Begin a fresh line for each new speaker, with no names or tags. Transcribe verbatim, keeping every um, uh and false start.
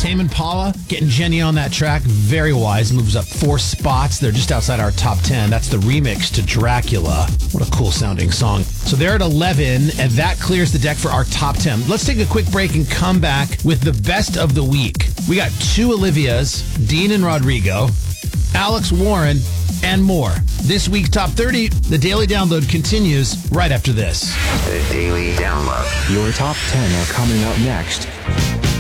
Tame Impala getting Jenny on that track. Very wise. Moves up four spots. They're just outside our top ten. That's the remix to Dracula. What a cool sounding song. So they're at eleven, and that clears the deck for our top ten. Let's take a quick break and come back with the best of the week. We got two Olivias, Dean and Rodrigo, Alex Warren, and more. This week's Top thirty, the Daily Download continues right after this.
The Daily Download.
Your top ten are coming up next.